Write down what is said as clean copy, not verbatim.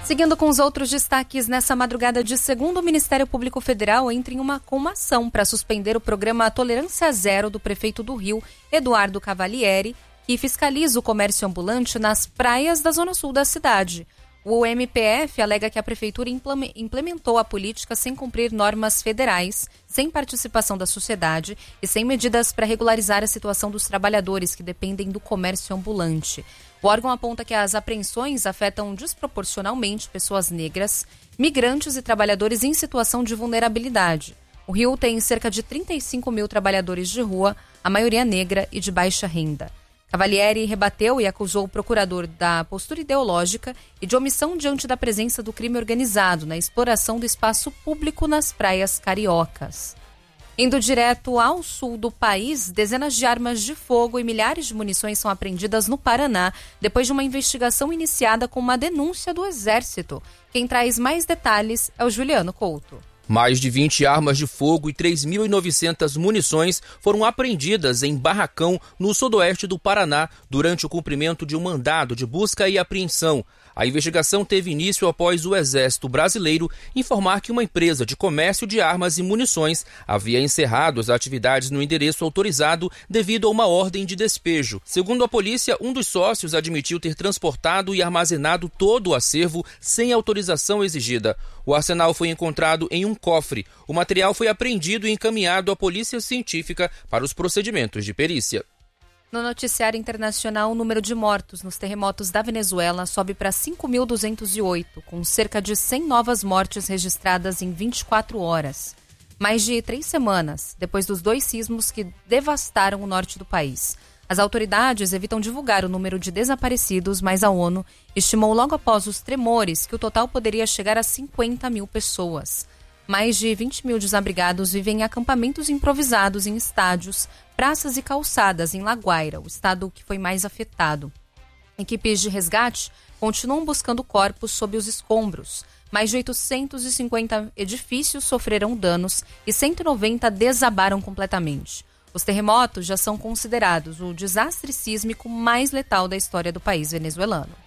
Seguindo com os outros destaques, nessa madrugada de segunda, o Ministério Público Federal entra com uma ação para suspender o programa Tolerância Zero do prefeito do Rio, Eduardo Cavalieri, que fiscaliza o comércio ambulante nas praias da zona sul da cidade. O MPF alega que a prefeitura implementou a política sem cumprir normas federais, sem participação da sociedade e sem medidas para regularizar a situação dos trabalhadores que dependem do comércio ambulante. O órgão aponta que as apreensões afetam desproporcionalmente pessoas negras, migrantes e trabalhadores em situação de vulnerabilidade. O Rio tem cerca de 35 mil trabalhadores de rua, a maioria negra e de baixa renda. Cavalieri rebateu e acusou o procurador da postura ideológica e de omissão diante da presença do crime organizado na exploração do espaço público nas praias cariocas. Indo direto ao sul do país, dezenas de armas de fogo e milhares de munições são apreendidas no Paraná, depois de uma investigação iniciada com uma denúncia do Exército. Quem traz mais detalhes é o Juliano Couto. Mais de 20 armas de fogo e 3.900 munições foram apreendidas em Barracão, no sudoeste do Paraná, durante o cumprimento de um mandado de busca e apreensão. A investigação teve início após o Exército Brasileiro informar que uma empresa de comércio de armas e munições havia encerrado as atividades no endereço autorizado devido a uma ordem de despejo. Segundo a polícia, um dos sócios admitiu ter transportado e armazenado todo o acervo sem autorização exigida. O arsenal foi encontrado em um cofre. O material foi apreendido e encaminhado à Polícia Científica para os procedimentos de perícia. No noticiário internacional, o número de mortos nos terremotos da Venezuela sobe para 5.208, com cerca de 100 novas mortes registradas em 24 horas. Mais de 3 semanas depois dos 2 sismos que devastaram o norte do país. As autoridades evitam divulgar o número de desaparecidos, mas a ONU estimou logo após os tremores que o total poderia chegar a 50 mil pessoas. Mais de 20 mil desabrigados vivem em acampamentos improvisados em estádios, praças e calçadas em La Guaira, o estado que foi mais afetado. Equipes de resgate continuam buscando corpos sob os escombros. Mais de 850 edifícios sofreram danos e 190 desabaram completamente. Os terremotos já são considerados o desastre sísmico mais letal da história do país venezuelano.